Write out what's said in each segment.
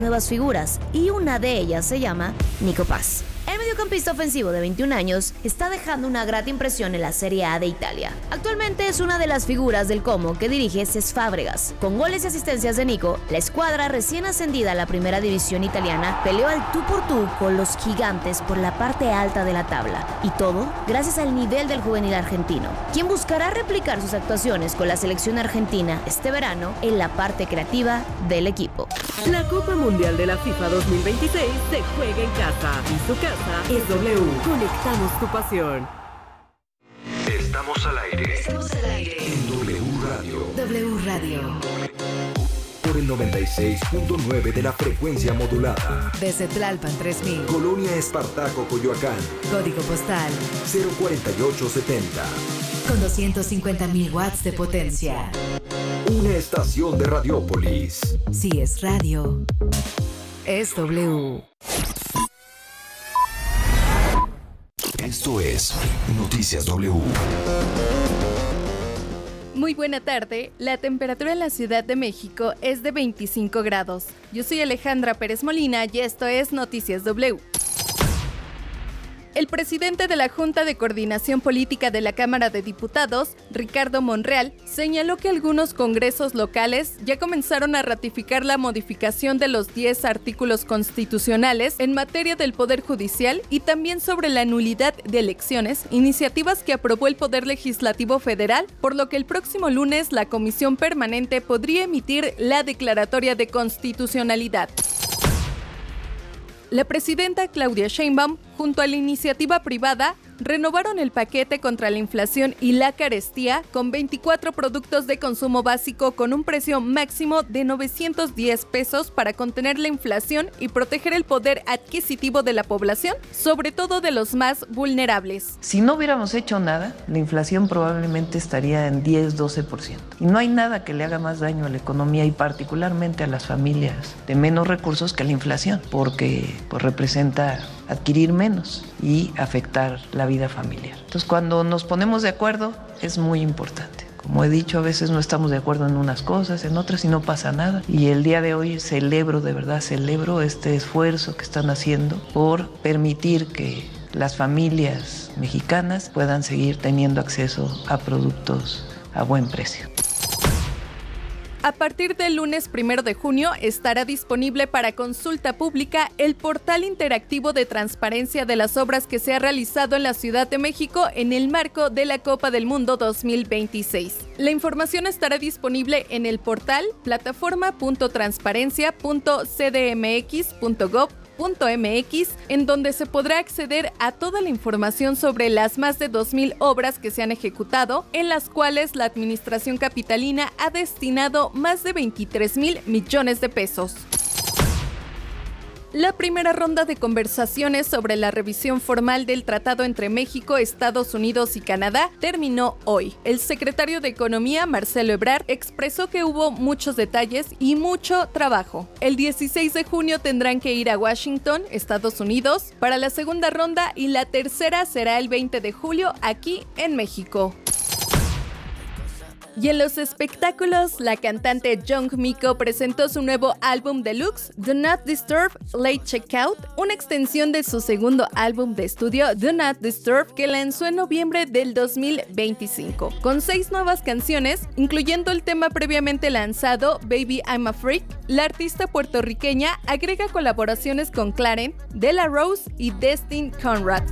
nuevas figuras y una de ellas se llama Nico Paz. El mediocampista ofensivo de 21 años está dejando una grata impresión en la Serie A de Italia. Actualmente es una de las figuras del Como que dirige Cesc Fábregas. Con goles y asistencias de Nico, la escuadra recién ascendida a la primera división italiana peleó al tú por tú con los gigantes por la parte alta de la tabla. Y todo gracias al nivel del juvenil argentino, quien buscará replicar sus actuaciones con la selección argentina este verano en la parte creativa del equipo. La Copa Mundial de la FIFA 2026 se juega en casa y su casa es W. Conectamos tu pasión. Estamos al aire. En W Radio. W Radio. Por el 96.9 de la frecuencia modulada. Desde Tlalpan 3000. Colonia Espartaco, Coyoacán. Código postal 04870. con 250.000 watts de potencia. Una estación de Radiópolis. Si es radio, es W. Esto es Noticias W. Muy buena tarde, la temperatura en la Ciudad de México es de 25 grados. Yo soy Alejandra Pérez Molina y esto es Noticias W. El presidente de la Junta de Coordinación Política de la Cámara de Diputados, Ricardo Monreal, señaló que algunos congresos locales ya comenzaron a ratificar la modificación de los 10 artículos constitucionales en materia del Poder Judicial y también sobre la nulidad de elecciones, iniciativas que aprobó el Poder Legislativo Federal, por lo que el próximo lunes la Comisión Permanente podría emitir la declaratoria de constitucionalidad. La presidenta Claudia Sheinbaum, junto a la iniciativa privada, renovaron el paquete contra la inflación y la carestía con 24 productos de consumo básico con un precio máximo de 910 pesos para contener la inflación y proteger el poder adquisitivo de la población, sobre todo de los más vulnerables. Si no hubiéramos hecho nada, la inflación probablemente estaría en 10-12%. Y no hay nada que le haga más daño a la economía y particularmente a las familias de menos recursos que la inflación, porque pues, representa adquirir menos y afectar la vida familiar. Entonces, cuando nos ponemos de acuerdo, es muy importante. Como he dicho, a veces no estamos de acuerdo en unas cosas, en otras y no pasa nada. Y el día de hoy celebro, de verdad celebro este esfuerzo que están haciendo por permitir que las familias mexicanas puedan seguir teniendo acceso a productos a buen precio. A partir del lunes 1 de junio estará disponible para consulta pública el portal interactivo de transparencia de las obras que se ha realizado en la Ciudad de México en el marco de la Copa del Mundo 2026. La información estará disponible en el portal plataforma.transparencia.cdmx.gov.mx, en donde se podrá acceder a toda la información sobre las más de 2,000 obras que se han ejecutado, en las cuales la administración capitalina ha destinado más de 23,000 millones de pesos. La primera ronda de conversaciones sobre la revisión formal del tratado entre México, Estados Unidos y Canadá terminó hoy. El secretario de Economía, Marcelo Ebrard, expresó que hubo muchos detalles y mucho trabajo. El 16 de junio tendrán que ir a Washington, Estados Unidos, para la segunda ronda y la tercera será el 20 de julio aquí en México. Y en los espectáculos, la cantante Young Miko presentó su nuevo álbum deluxe, Do Not Disturb Late Checkout, una extensión de su segundo álbum de estudio, Do Not Disturb, que lanzó en noviembre del 2025, con 6 nuevas canciones, incluyendo el tema previamente lanzado, Baby I'm a Freak. La artista puertorriqueña agrega colaboraciones con Clarence, De La Rose y Destin Conrad.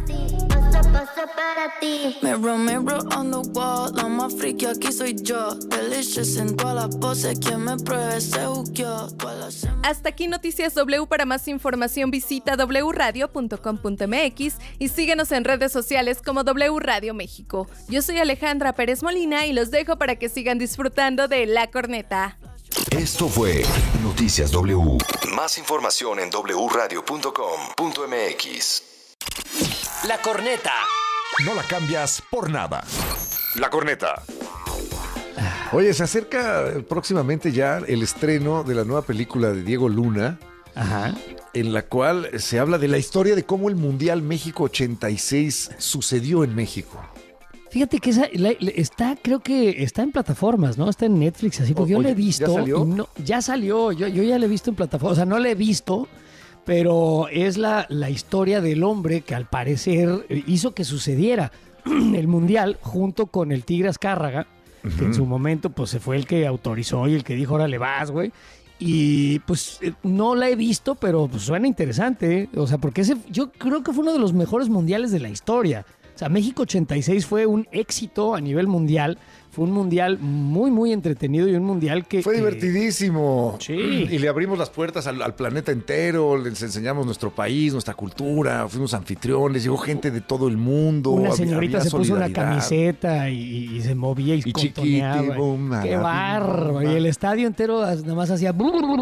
Mirror, mirror on the wall, la más friki aquí soy yo. Delicious en todas las poses, quien me pruebe se buqueó. Hasta aquí Noticias W. Para más información visita wradio.com.mx y síguenos en redes sociales como W Radio México. Yo soy Alejandra Pérez Molina y los dejo para que sigan disfrutando de La Corneta. Esto fue Noticias W. Más información en wradio.com.mx. La Corneta. No la cambias por nada. La Corneta. Oye, se acerca próximamente ya el estreno de la nueva película de Diego Luna. Ajá. En la cual se habla de la historia de cómo el Mundial México 86 sucedió en México. Fíjate que creo que está en plataformas, ¿no? Está en Netflix, así, porque yo la he visto. ¿Ya salió? Ya salió, yo ya la he visto en plataformas, o sea, no la he visto, pero es la historia del hombre que al parecer hizo que sucediera el Mundial junto con el Tigre Azcárraga, que en su momento pues se fue el que autorizó y el que dijo, órale vas, güey. Y pues no la he visto, pero pues suena interesante, ¿eh? O sea, porque yo creo que fue uno de los mejores mundiales de la historia. O sea, México 86 fue un éxito a nivel mundial. Fue un mundial muy, muy entretenido y un mundial que... Fue divertidísimo. Sí. Y le abrimos las puertas al planeta entero, les enseñamos nuestro país, nuestra cultura, fuimos anfitriones, llegó gente de todo el mundo. Una señorita había se puso una solidaridad. camiseta y se movía y contoneaba. ¡Qué bárbaro! Y el estadio entero nada más hacía...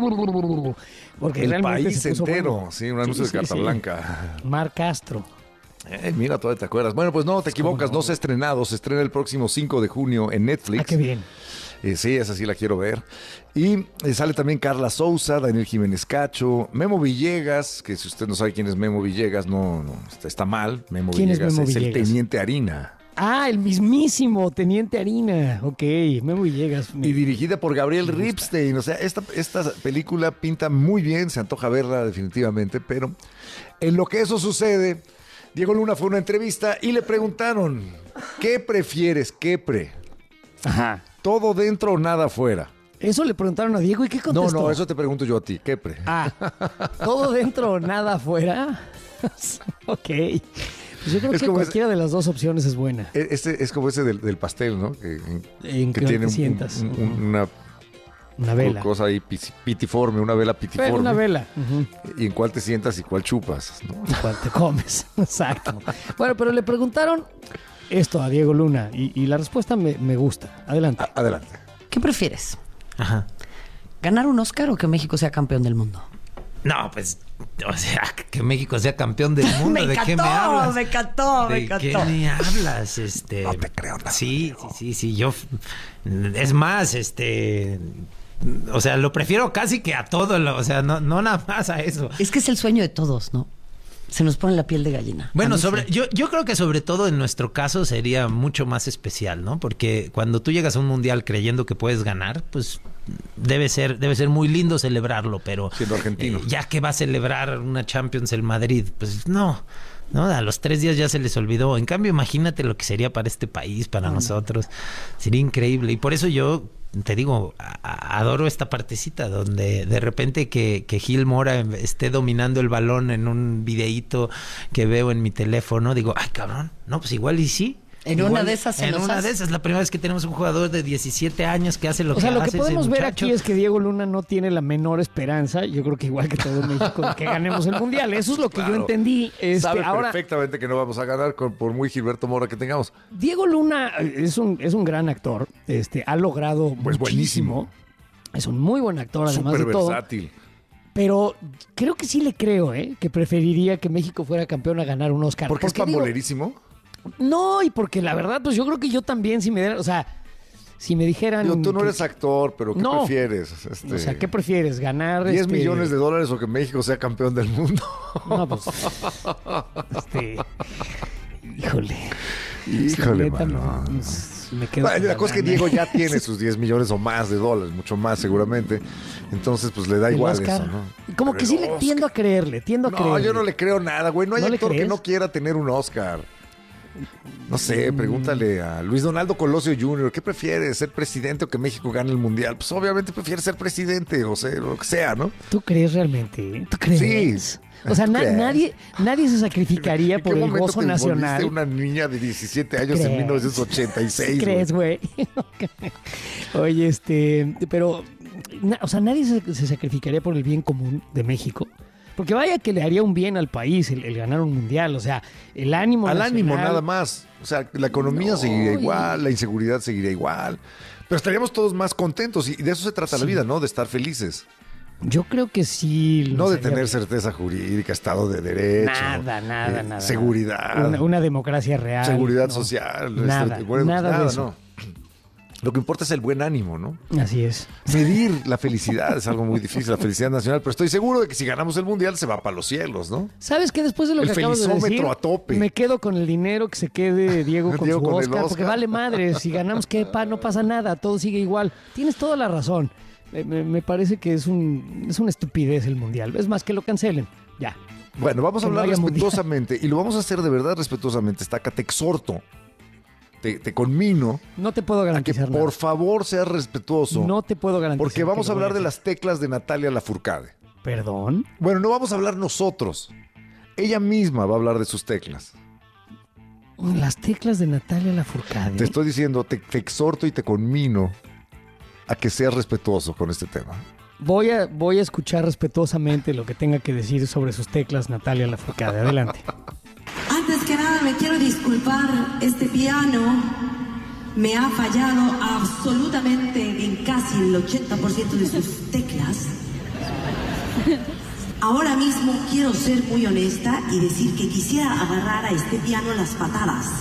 Porque el realmente país se puso entero, bueno. sí, un anuncio de carta blanca. Mar Castro. Mira, todavía te acuerdas. Bueno, pues no, te equivocas, no se ha estrenado, se estrena el próximo 5 de junio en Netflix. Ah, qué bien. Sí, esa sí la quiero ver. Y sale también Carla Souza, Daniel Jiménez Cacho, Memo Villegas, que si usted no sabe quién es Memo Villegas, no está mal. Memo ¿Quién Villegas es Memo el Villegas? Teniente Harina. Ah, el mismísimo Teniente Harina. Ok, Memo Villegas. Y dirigida por Gabriel Ripstein. O sea, esta película pinta muy bien, se antoja verla definitivamente, pero en lo que eso sucede, Diego Luna fue a una entrevista y le preguntaron, ¿qué prefieres, Kepre? Ajá. ¿Todo dentro o nada afuera? Eso le preguntaron a Diego y ¿qué contestó? No, eso te pregunto yo a ti, Kepre. Ah, ¿todo dentro o nada afuera? Ok. Pues yo creo que cualquiera de las dos opciones es buena. Es como ese del pastel, ¿no? ¿En que qué tiene te sientas? una vela. cosa ahí pitiforme, una vela pitiforme. Una vela. Y en cuál te sientas y cuál chupas, ¿no? Y cuál te comes. Exacto. Bueno, pero le preguntaron esto a Diego Luna y la respuesta me gusta. Adelante. Adelante. ¿Qué prefieres? Ajá. ¿Ganar un Oscar o que México sea campeón del mundo? No, pues, o sea, que México sea campeón del mundo. ¿De qué me hablas? Me encantó. ¿De qué me hablas? No te creo nada. Sí, yo... Es más, o sea, lo prefiero casi que a todo, o sea, no nada más a eso. Es que es el sueño de todos, ¿no? Se nos pone la piel de gallina. Bueno, yo creo que sobre todo en nuestro caso sería mucho más especial, ¿no? Porque cuando tú llegas a un mundial creyendo que puedes ganar, pues debe ser muy lindo celebrarlo, pero siendo argentino, ya que va a celebrar una Champions el Madrid, pues no, a los 3 días ya se les olvidó. En cambio, imagínate lo que sería para este país, para nosotros, sería increíble. Y por eso yo te digo, adoro esta partecita donde de repente que Gil Mora esté dominando el balón en un videíto que veo en mi teléfono, digo, ay cabrón, no, pues igual y sí. En una de esas En una de esas, la primera vez que tenemos un jugador de 17 años que hace lo que hace. O sea, lo que podemos ese ver muchacho. aquí es que Diego Luna no tiene la menor esperanza, yo creo que igual que todo México, de que ganemos el Mundial. Eso es lo que yo entendí. Sabe ahora, perfectamente que no vamos a ganar por muy Gilberto Mora que tengamos. Diego Luna es un gran actor, ha logrado pues muchísimo. Buenísimo. Es un muy buen actor, además Súper de todo. versátil. Pero creo que sí le creo, que preferiría que México fuera campeón a ganar un Oscar. ¿Por qué es pambolerísimo? No, y porque la verdad, pues yo creo que yo también, si me dijeran... Digo, tú no eres actor, pero ¿qué prefieres? O sea, ¿qué prefieres? ¿Ganar $10 millones de dólares o que México sea campeón del mundo? No, pues... Híjole, mano. Me quedo la cosa es que Diego ya tiene sus 10 millones o más de dólares, mucho más seguramente. Entonces, pues le da igual Oscar, eso, ¿no? Como Pero que sí le tiendo a creerle, No, yo no le creo nada, güey. No hay actor crees? que no quiera tener un Oscar. No sé, pregúntale a Luis Donaldo Colosio Jr., ¿qué prefieres, ser presidente o que México gane el Mundial? Pues obviamente prefiere ser presidente, o sea, lo que sea, ¿no? ¿Tú crees realmente? ¿Tú crees? Sí. O sea, nadie se sacrificaría por el gozo nacional. Una niña de 17 años en 1986. ¿Crees, güey? Oye, pero, o sea, nadie se sacrificaría por el bien común de México. Porque vaya que le haría un bien al país el ganar un mundial, o sea, el ánimo al nacional, ánimo nada más, o sea, la economía seguiría igual, la inseguridad seguiría igual, pero estaríamos todos más contentos y de eso se trata la vida, ¿no? De estar felices. Yo creo que sí. No de tener certeza jurídica, Estado de Derecho. Nada. Seguridad. Una democracia real. Seguridad social. Nada, Bueno, nada de eso. no. Lo que importa es el buen ánimo, ¿no? Así es. Medir la felicidad es algo muy difícil, la felicidad nacional, pero estoy seguro de que si ganamos el Mundial se va para los cielos, ¿no? ¿Sabes qué? Después de lo el que acabas de decir, felizómetro a tope. Me quedo con el dinero, que se quede Diego con Diego su con el Oscar, Oscar. porque vale madre. Si ganamos, ¿qué? No pasa nada, todo sigue igual. Tienes toda la razón. Me parece que es una estupidez el Mundial. Es más, que lo cancelen. Ya. Bueno, vamos a Que no hablar haya respetuosamente y lo vamos a hacer de verdad respetuosamente. Estaca, te exhorto, te conmino. No te puedo garantizar a que nada. por favor seas respetuoso. No te puedo garantizar. Porque vamos que a lo voy hablar de hacer. las teclas de Natalia Lafourcade. ¿Perdón? Bueno, no vamos a hablar nosotros. Ella misma va a hablar de sus teclas. Las teclas de Natalia Lafourcade. Te estoy diciendo, te exhorto y te conmino a que seas respetuoso con este tema. Voy a escuchar respetuosamente lo que tenga que decir sobre sus teclas Natalia Lafourcade. Adelante. Antes que nada me quiero disculpar, este piano me ha fallado absolutamente en casi el 80% de sus teclas. Ahora mismo quiero ser muy honesta y decir que quisiera agarrar a este piano las patadas.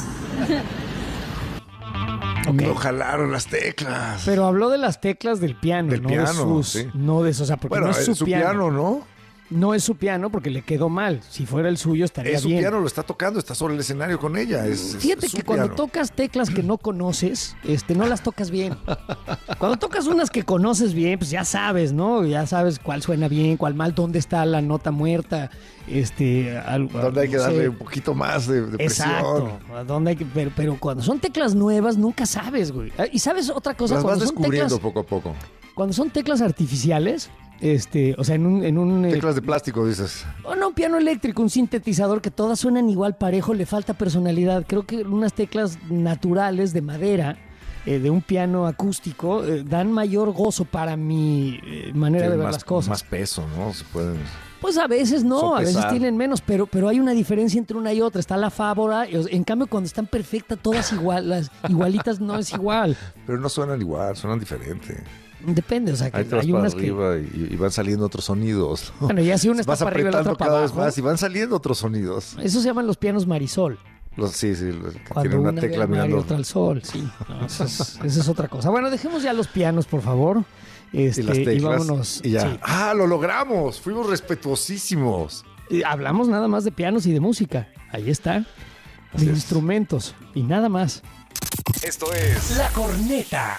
Okay. No jalaron las teclas. Pero habló de las teclas del piano, Del no piano, de sus, sí. no de eso, o sea, porque Bueno, no es su piano, ¿no? No es su piano porque le quedó mal. Si fuera el suyo estaría Es su bien. piano, lo está tocando, está sobre el escenario con ella. Fíjate es su que cuando piano. tocas teclas que no conoces, no las tocas bien. Cuando tocas unas que conoces bien, pues ya sabes, ¿no? Ya sabes cuál suena bien, cuál mal, dónde está la nota muerta, Donde hay que darle un poquito más de presión. Exacto. ¿Dónde hay que, pero cuando son teclas nuevas nunca sabes, güey. Y sabes otra cosa, Las vas cuando son descubriendo teclas, poco a poco. cuando son teclas artificiales, o sea, en un Teclas de plástico, dices. o no, un piano eléctrico, un sintetizador que todas suenan igual parejo, le falta personalidad. Creo que unas teclas naturales de madera, de un piano acústico, dan mayor gozo para mi manera de Tienen ver las cosas. Más peso, ¿no? Se pueden... Pues a veces no, a veces sopesar. tienen menos, pero hay una diferencia entre una y otra. Está la fábora, en cambio cuando están perfectas, todas las igualitas no es igual. Pero no suenan igual, suenan diferente. Depende, o sea, que Ahí te vas hay para unas que... arriba y van saliendo otros sonidos, ¿no? Bueno, ya si una está vas para arriba y la otra apretando para cada vez abajo. más y van saliendo otros sonidos. Eso se llaman los pianos Marisol. Sí, los que Cuando tienen una una ve tecla al mar y mirando. otra al sol, sí. No, esa es otra cosa. Bueno, dejemos ya los pianos, por favor. Y las teclas. Y vámonos. Y ya. Sí. ¡Ah, lo logramos! Fuimos respetuosísimos. Hablamos nada más de pianos y de música. Ahí está. Así De es. instrumentos y nada más. Esto es La Corneta.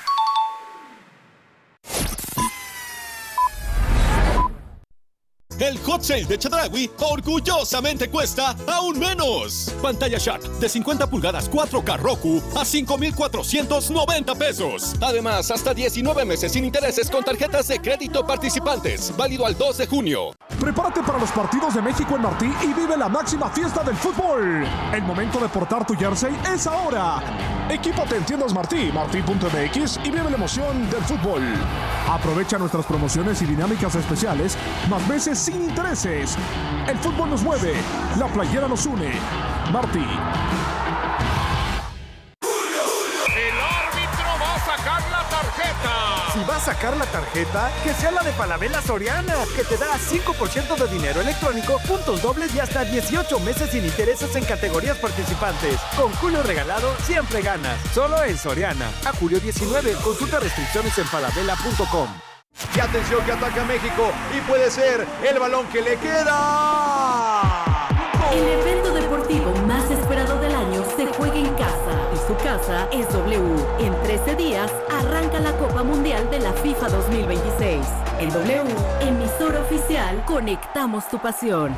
El Hot Sale de Chedraui orgullosamente cuesta aún menos. Pantalla Sharp de 50 pulgadas 4K Roku a 5,490 pesos. Además, hasta 19 meses sin intereses con tarjetas de crédito participantes. Válido al 2 de junio. Prepárate para los partidos de México en Martí y vive la máxima fiesta del fútbol. El momento de portar tu jersey es ahora. Equípate en tiendas Martí, martí.mx y vive la emoción del fútbol. Aprovecha nuestras promociones y dinámicas especiales, más veces sin intereses. El fútbol nos mueve, la playera nos une. Martí. El árbitro va a sacar la tarjeta. Si va a sacar la tarjeta, que sea la de Falabella Soriana, que te da 5% de dinero electrónico, puntos dobles y hasta 18 meses sin intereses en categorías participantes. Con Julio regalado, siempre ganas. Solo en Soriana. A julio 19, consulta restricciones en falabella.com. Y atención que ataca México y puede ser el balón que le queda. El evento deportivo más esperado del año se juega en casa y su casa es W. En 13 días arranca la Copa Mundial de la FIFA 2026. En W, emisora oficial, conectamos tu pasión.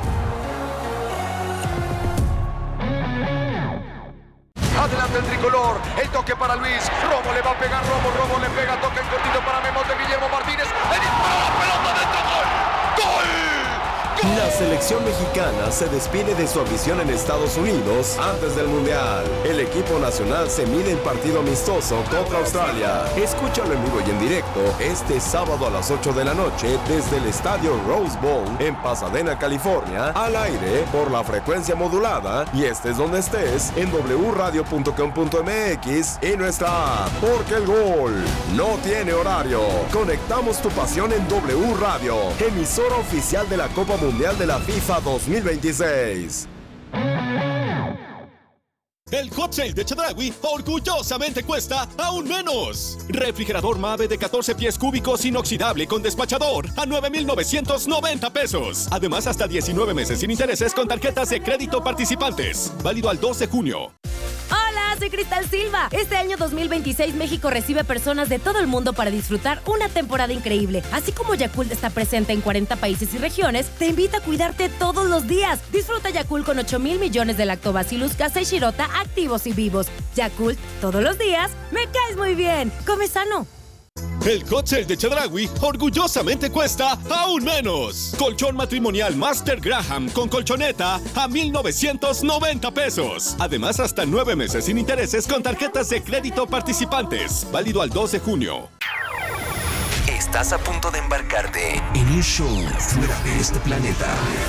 Adelante el tricolor, el toque para Luis, Romo le va a pegar, Romo le pega, toque en cortito para Memo de Guillermo Martínez, el disparo, la pelota dentro, ¡gol! La selección mexicana se despide de su afición en Estados Unidos antes del Mundial. El equipo nacional se mide en partido amistoso contra Australia. Escúchalo en vivo y en directo este sábado a las 8 de la noche desde el estadio Rose Bowl en Pasadena, California, al aire por la frecuencia modulada y estés donde estés en wradio.com.mx y nuestra app, porque el gol no tiene horario. Conectamos tu pasión en W Radio, emisora oficial de la Copa Mundial de la FIFA 2026. El Hot Sale de Chedraui orgullosamente cuesta aún menos. Refrigerador Mave de 14 pies cúbicos inoxidable con despachador a 9,990 pesos. Además, hasta 19 meses sin intereses con tarjetas de crédito participantes. Válido al 2 de junio. Hola, soy Cristal Silva. Este año 2026 México recibe personas de todo el mundo para disfrutar una temporada increíble. Así como Yakult está presente en 40 países y regiones, te invita a cuidarte todos los días. Disfruta Yakult con 8,000 millones de Lactobacillus casei shirota activos y vivos. Yakult, todos los días, me caes muy bien. Come sano. El Hot Sale de Chedraui orgullosamente cuesta aún menos. Colchón matrimonial Master Graham con colchoneta a 1,990 pesos. Además, hasta 9 meses sin intereses con tarjetas de crédito participantes. Válido al 2 de junio. Estás a punto de embarcarte en un show fuera de este planeta.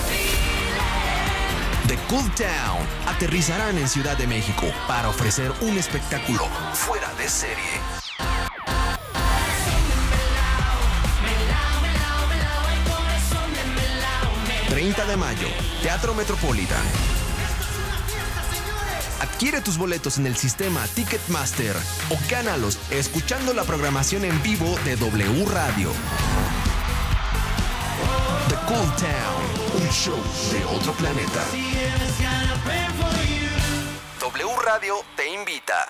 The Cool Town aterrizarán en Ciudad de México para ofrecer un espectáculo fuera de serie. 30 de mayo, Teatro Metropolitan. Adquiere tus boletos en el sistema Ticketmaster o gánalos escuchando la programación en vivo de W Radio. The Cool Town, un show de otro planeta. W Radio te invita.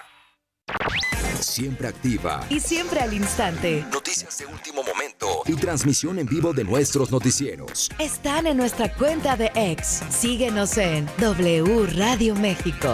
Siempre activa y siempre al instante. Noticias de último momento y transmisión en vivo de nuestros noticieros. Están en nuestra cuenta de X. Síguenos en W Radio México.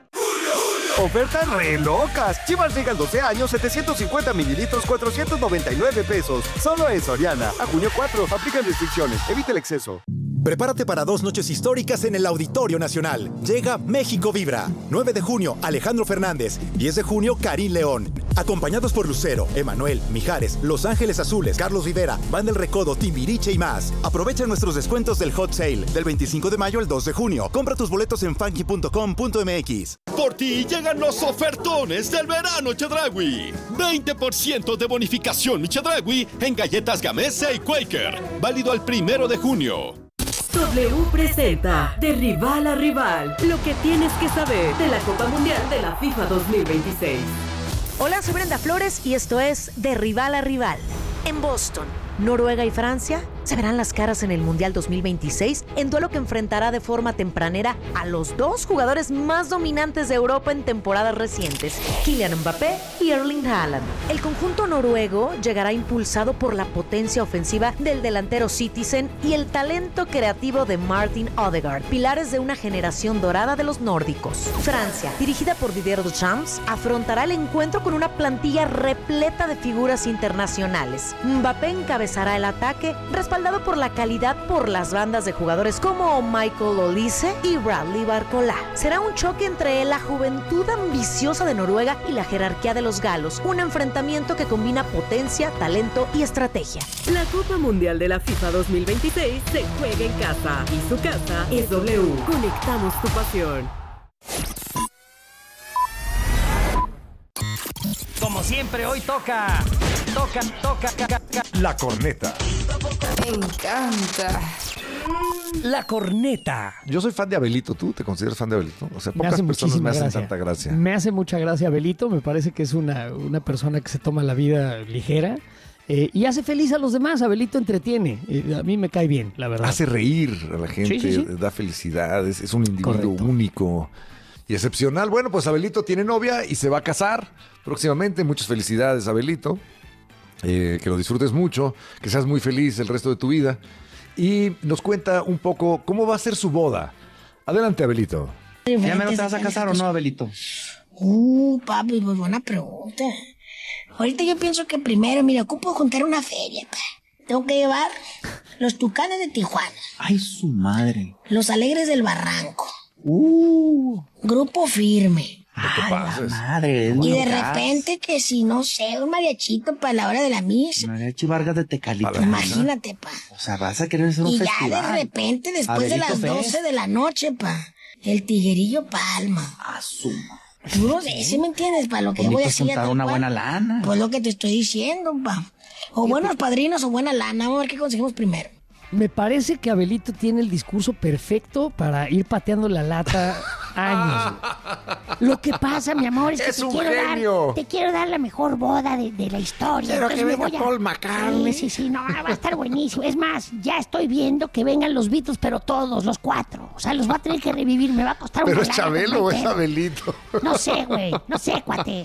Ofertas re locas. Chivas Regal 12 años, 750 mililitros, 499 pesos. Solo en Soriana. A junio 4. Aplican restricciones. Evita el exceso. Prepárate para 2 noches históricas en el Auditorio Nacional. Llega México Vibra. 9 de junio, Alejandro Fernández. 10 de junio, Karim León. Acompañados por Lucero, Emanuel, Mijares, Los Ángeles Azules, Carlos Rivera, Banda El Recodo, Timbiriche y más. Aprovecha nuestros descuentos del Hot Sale del 25 de mayo al 2 de junio. Compra tus boletos en funky.com.mx. Por ti llegan los ofertones del verano Chedraui. 20% de bonificación Chedraui en galletas Gamesa y Quaker. Válido al 1 de junio. W presenta de rival a rival, lo que tienes que saber de la Copa Mundial de la FIFA 2026. Hola, soy Brenda Flores y esto es De Rival a Rival. En Boston, Noruega y Francia se verán las caras en el Mundial 2026 en duelo que enfrentará de forma tempranera a los dos jugadores más dominantes de Europa en temporadas recientes, Kylian Mbappé y Erling Haaland. El conjunto noruego llegará impulsado por la potencia ofensiva del delantero Citizen y el talento creativo de Martin Odegaard, pilares de una generación dorada de los nórdicos. Francia, dirigida por Didier Deschamps, afrontará el encuentro con una plantilla repleta de figuras internacionales. Mbappé encabezará el ataque, respaldado por la calidad por las bandas de jugadores como Michael Olise y Bradley Barcola. Será un choque entre la juventud ambiciosa de Noruega y la jerarquía de los galos, un enfrentamiento que combina potencia, talento y estrategia. La Copa Mundial de la FIFA 2026 se juega en casa y su casa es W. Conectamos tu pasión. Como siempre, hoy toca. La corneta. Me encanta. La corneta. Yo soy fan de Abelito. ¿Tú te consideras fan de Abelito? O sea, pocas personas me hacen tanta gracia. Me hace mucha gracia Abelito. Me parece que es una persona que se toma la vida ligera. Y hace feliz a los demás. Abelito entretiene. A mí me cae bien, la verdad. Hace reír a la gente, sí. Da felicidad. Es un individuo único y excepcional. Bueno, pues Abelito tiene novia y se va a casar próximamente. Muchas felicidades, Abelito. Que lo disfrutes mucho, que seas muy feliz el resto de tu vida. Y nos cuenta un poco cómo va a ser su boda. Adelante, Abelito. ¿Ya me lo te vas a casar o no, Abelito? Papi, pues buena pregunta. Ahorita yo pienso que primero, mira, ocupo juntar una feria, pa. Tengo que llevar los Tucanes de Tijuana. Ay, su madre. Los Alegres del Barranco. Grupo Firme. ¿Qué pasa? Madre, y de repente que si, no sé, un mariachito para la hora de la misa. Mariachi Vargas de Tecalito. Imagínate, pa. O sea, vas a querer hacer un festival. Y ya de repente, después Abelito de las 12 de la noche, pa, el Tiguerillo Palma. Asuma. Tú no sé, ¿sí me entiendes? Pa, lo que voy a hacer. Una buena lana. Pues lo que te estoy diciendo, pa. O buenos padrinos o buena lana. Vamos a ver qué conseguimos primero. Me parece que Abelito tiene el discurso perfecto para ir pateando la lata Años. Lo que pasa, mi amor, es que Es un genio. te quiero dar la mejor boda de la historia. Quiero que Entonces me venga voy a- Paul McCartney. Sí, no, va a estar buenísimo. Es más, ya estoy viendo que vengan los Beatles, pero todos, los 4. O sea, los va a tener que revivir, me va a costar un ¿Pero es lana, Chabelo o es compadre. Abelito? No sé, güey, no sé, cuate.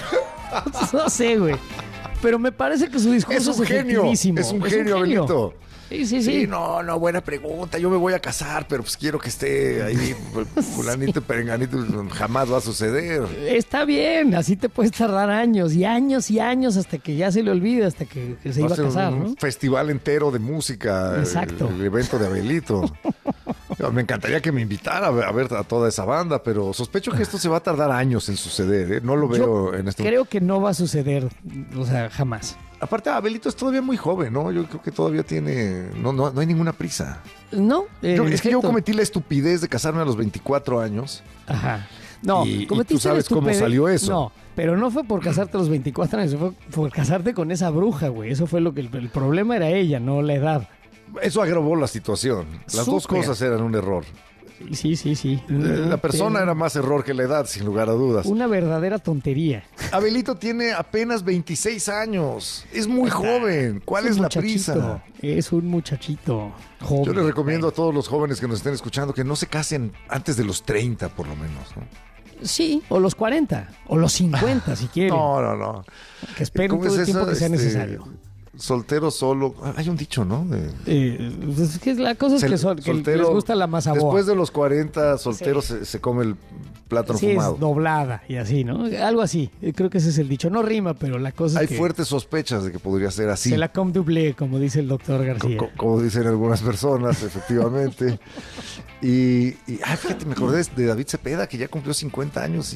No sé, güey. Pero me parece que su discurso Es un genio, efectivísimo. es un genio, Abelito. Sí. No, buena pregunta. Yo me voy a casar, pero pues quiero que esté ahí fulanito, perenganito. Jamás va a suceder. Está bien, así te puedes tardar años y años y años hasta que ya se le olvide, hasta que se Va iba a ser casar, un ¿no? festival entero de música. Exacto. El evento de Abelito. Me encantaría que me invitara a ver a toda esa banda, pero sospecho que esto se va a tardar años en suceder, ¿eh? No lo veo en este momento. Creo que no va a suceder, o sea, jamás. Aparte, Abelito es todavía muy joven, ¿no? Yo creo que todavía tiene... No hay ninguna prisa. No, Es que yo efecto. cometí la estupidez de casarme a los 24 años. Ajá. No, Y cometiste tú sabes la cómo estupidez. salió eso. No, pero no fue por casarte a los 24 años, fue por casarte con esa bruja, güey. Eso fue lo que el problema era ella, no la edad. Eso agravó la situación. Las dos Súper. cosas eran un error. Sí. La persona era más error que la edad, sin lugar a dudas. Una verdadera tontería. Abelito tiene apenas 26 años. Es muy joven. ¿Cuál es un la muchachito, prisa? Es un muchachito joven. Yo les recomiendo a todos los jóvenes que nos estén escuchando que no se casen antes de los 30, por lo menos, ¿no? Sí, o los 40, o los 50, si quieren. No. Que esperen ¿Cómo todo es el tiempo eso? que sea necesario. Soltero solo. Hay un dicho, ¿no? Pues es que la cosa es que les gusta la masa boa. Después de los 40, soltero se come el plátano Sí, fumado. es doblada y así, ¿no? Algo así. Creo que ese es el dicho. No rima, pero la cosa Hay es que fuertes sospechas de que podría ser así. se la com doublé, como dice el doctor García. Como dicen algunas personas, efectivamente. Y fíjate, me acordé de David Cepeda, que ya cumplió 50 años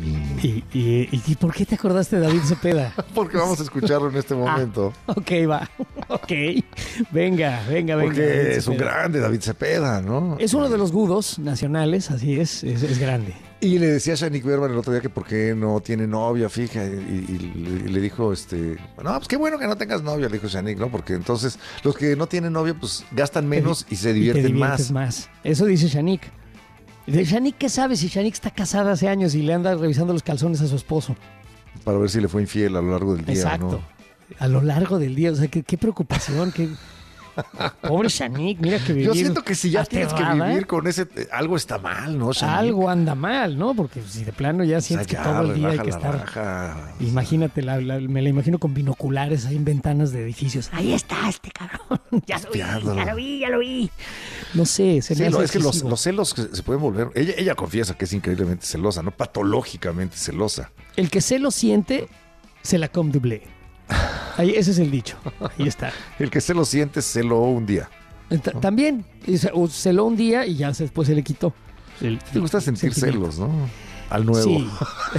¿Y por qué te acordaste de David Cepeda? Porque vamos a escucharlo en este momento. Ok, va. Ok. Venga. Porque David es un Cepeda. grande David Cepeda, ¿no? Es uno de los gudos nacionales, así es grande. Y le decía a Shanique Berman el otro día que por qué no tiene novia, fija, y le dijo, no, pues qué bueno que no tengas novia, le dijo Shanique, ¿no? Porque entonces los que no tienen novia, pues gastan menos y se te divierten diviertes más. Eso dice Shanique. ¿De Shanique qué sabe si Shanique está casada hace años y le anda revisando los calzones a su esposo? Para ver si le fue infiel a lo largo del día, Exacto. ¿no? A lo largo del día, o sea, qué preocupación, qué... Pobre Shanique, mira que vivir Yo siento que si ya tienes que aterrada, vivir con ese... Algo está mal, ¿no, Shanique? algo anda mal, ¿no? Porque si de plano ya sientes ya, que todo el día hay que relájala, estar... relaja. Imagínate, me la imagino con binoculares ahí en ventanas de edificios. Ahí está este cabrón. Ya lo vi. No sé, se Sí, me hace es que excesivo. los celos se pueden volver... Ella confiesa que es increíblemente celosa, no patológicamente celosa. El que se lo siente, se la com doublé. Ahí, ese es el dicho. Ahí está. El que se lo siente, se lo un día. También, celó un día y ya después se le quitó. Te gusta sentir celos, ¿no? Al nuevo. Sí.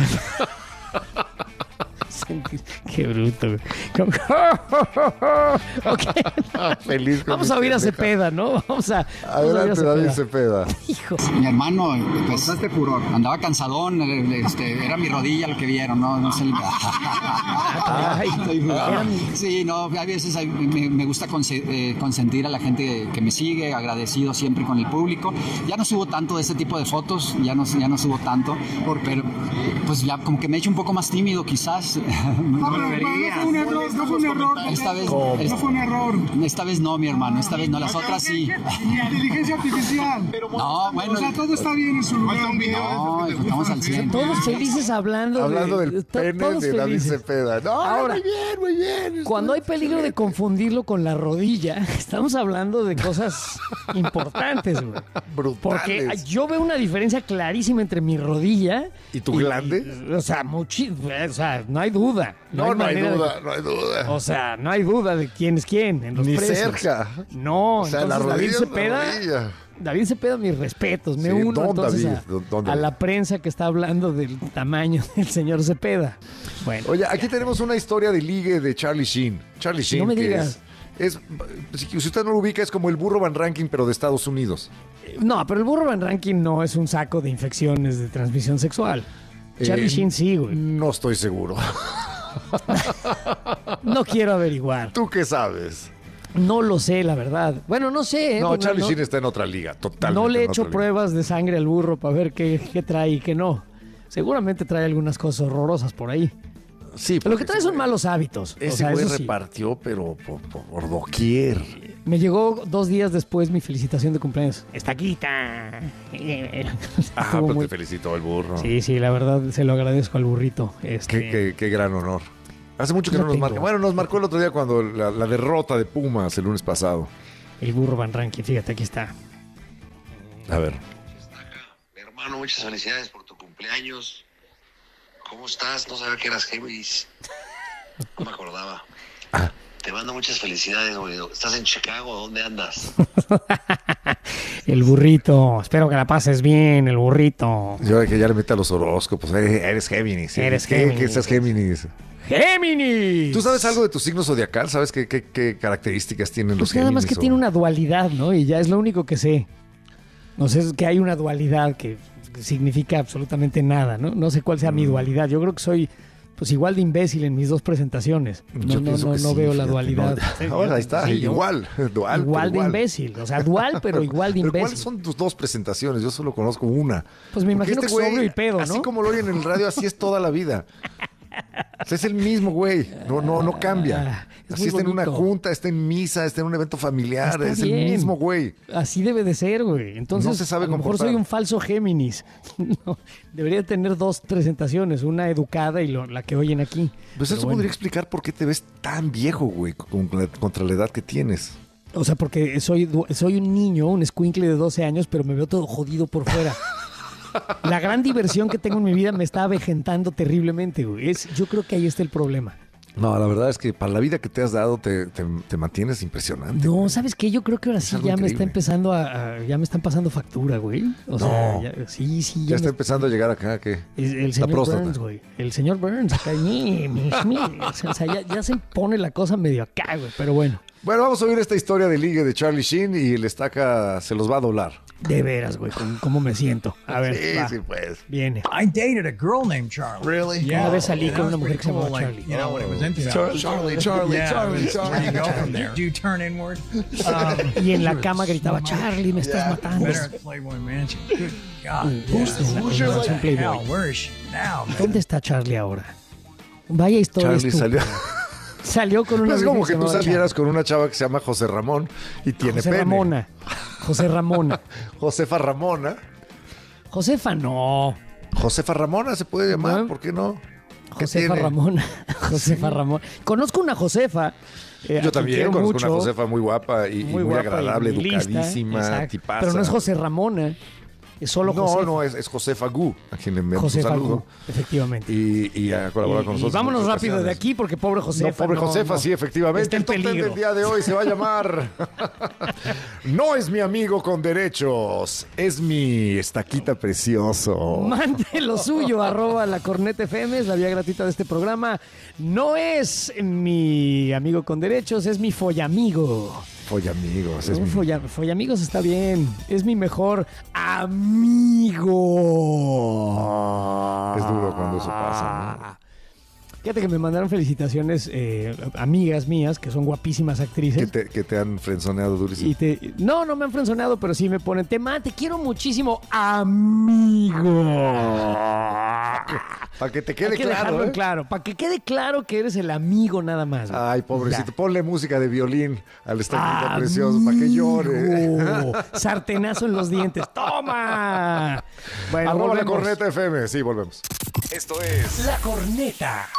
Qué bruto, güey. Ok. Feliz con Vamos a mi oír a pendeja. Cepeda, ¿no? Vamos a Adelante, David Cepeda. Hijo. Mi hermano, pues andaba cansadón, era mi rodilla lo que vieron, no sé. Sí, no, a veces me gusta consentir a la gente que me sigue, agradecido siempre con el público. Ya no subo tanto de ese tipo de fotos, ya no subo tanto, pero pues ya como que me he hecho un poco más tímido quizás. No fue un error. Esta vez no fue un error. Esta vez no, mi hermano, esta vez no, las otras sí. Ni inteligencia artificial. No, bueno. O sea, todo está bien en su lugar. No, estamos al 100. Todos felices hablando del pene todos de David felices. Cepeda. No, Ahora, muy bien. Cuando hay peligro de confundirlo con la rodilla, estamos hablando de cosas importantes, güey. Brutales. Porque yo veo una diferencia clarísima entre mi rodilla ¿Y tu glande? O sea, no hay duda. No hay manera duda, no hay duda. O sea, no hay duda de quién es quién en los Ni precios. cerca. No, O sea, entonces la David rodilla es la Cepeda... rodilla. David Cepeda, mis respetos. Me Sí, uno don entonces David, don a David. la prensa que está hablando del tamaño del señor Cepeda. Bueno, Oye, aquí tenemos una historia de ligue de Charlie Sheen. Charlie Sheen, No me que digas. si usted no lo ubica, es como el burro Van Ranking, pero de Estados Unidos. no, pero el burro Van Ranking no es un saco de infecciones de transmisión sexual. Charlie Sheen sí, güey. No estoy seguro. No quiero averiguar. ¿Tú qué sabes? No lo sé, la verdad. Bueno, no sé. No, Charlie Sheen está en otra liga, totalmente. No le he en hecho otra liga. pruebas de sangre al burro para ver qué trae y qué no. Seguramente trae algunas cosas horrorosas por ahí. Sí, Lo que trae son malos hábitos. Ese güey eso sí. repartió, pero por doquier. Me llegó 2 días después mi felicitación de cumpleaños. Estaquita. Pero te felicitó el burro. Sí, la verdad se lo agradezco al burrito. Qué gran honor. Hace mucho que no nos tengo. marca. Bueno, nos marcó el otro día cuando la derrota de Pumas el lunes pasado. El burro Van Rankin, fíjate, aquí está. A ver. Mi hermano, muchas felicidades por tu cumpleaños. ¿Cómo estás? No sabía que eras Géminis. No me acordaba. Te mando muchas felicidades, güey. ¿Estás en Chicago? ¿Dónde andas? El burrito. Espero que la pases bien, el burrito. Yo que ya le mete a los horóscopos. Eres Géminis. Eres ¿Qué? Géminis. ¿Qué estás Géminis? ¡Géminis! ¿Tú sabes algo de tu signo zodiacal? ¿Sabes qué características tienen los Pues nada Géminis? más que tiene una dualidad, ¿no? Y ya es lo único que sé. No sé, es que hay una dualidad que significa absolutamente nada, ¿no? No sé cuál sea mi dualidad. Yo creo que soy pues igual de imbécil en mis 2 presentaciones. Yo pienso que sí, veo la fíjate, dualidad. no. Ahora ahí está, Sí, igual igual de imbécil. O sea, dual, pero igual de ¿Pero imbécil. ¿Cuáles son tus 2 presentaciones? Yo solo conozco una. Pues me Porque imagino que sobrio y pedo, ¿no? Así como lo oyen en el radio, así es toda la vida. O sea, es el mismo güey, no cambia. Así está en una junta, está en misa, está en un evento familiar, Está es bien. el mismo güey. Así debe de ser, güey. Entonces, No se sabe a lo mejor comportar. soy un falso Géminis. No, debería tener 2 presentaciones, una educada y la que oyen aquí. Pues Pero eso bueno. podría explicar por qué te ves tan viejo, güey, contra la edad que tienes. O sea, porque soy un niño, un escuincle de 12 años, pero me veo todo jodido por fuera. La gran diversión que tengo en mi vida me está avejentando terriblemente, güey. Yo creo que ahí está el problema. No, la verdad es que para la vida que te has dado te mantienes impresionante. No, ¿sabes qué? Yo creo que ahora sí algo ya me está increíble. empezando ya me están pasando factura, güey. O sea, sí. Ya está empezando a llegar acá, ¿qué? El La señor próstata. Burns, güey. El señor Burns, acá. O sea, ya se pone la cosa medio acá, güey. Pero bueno. Bueno, vamos a oír esta historia de ligue de Charlie Sheen y el estaca se los va a doblar. De veras, güey, ¿cómo me siento? A ver, Sí, va. sí, pues. Viene. I dated a girl named Charlie. Really? Una vez salí con una mujer que se cool, llamaba like, Charlie. You know, when it was into that. Charlie. Yeah, where you go from there. Do you turn inward? Y en la cama gritaba, Charlie, me estás matando. Better at Playboy Mansion. Good God. Who's your Mansion Playboy? Hell, where is she now, man? ¿Dónde está Charlie ahora? Vaya historia Charlie estúpida. Salió con una No es como que vieja tú llamada salieras con una chava que se llama José Ramón y tiene José pene. Ramona. José Ramona. Josefa Ramona. Josefa no. Josefa Ramona se puede llamar, ¿por qué no? ¿Qué Josefa tiene? Ramona. Josefa Ramona. Conozco una Josefa. a Yo quien también quiero conozco mucho, una Josefa muy guapa y muy guapa agradable, y lista, educadísima, exacto. tipaza. Pero no es José Ramona. Es solo Josefa. No, es Josefa Gu, a quien le enviamos un Josefa saludo. Gu, efectivamente. Y a colaborar con Y nosotros. vámonos en muchas rápido de ocasiones. aquí porque pobre Josefa. No, pobre Josefa, sí, efectivamente. Está en El top 10 peligro. del día de hoy se va a llamar No es mi amigo con derechos, es mi estaquita precioso. Mande lo suyo, @La Corneta FM, es la vía gratuita de este programa. No es mi amigo con derechos, es mi follamigo. Follamigos, es Un mi... Follamigos está bien. Es mi mejor amigo. Es duro cuando eso pasa, ¿no? Fíjate que me mandaron felicitaciones amigas mías, que son guapísimas actrices. Que te han frenzoneado durísimo. No me han frenzoneado, pero sí me ponen, te quiero muchísimo, amigo. Para que te quede Hay que claro, dejarlo en ¿eh? claro, para que quede claro que eres el amigo nada más. güey. Ay, pobrecito. Ya. Ponle música de violín al estaquita precioso para que llore. Sartenazo en los dientes. ¡Toma! Bueno, @La volvemos. Corneta FM. Sí, volvemos. Esto es La Corneta.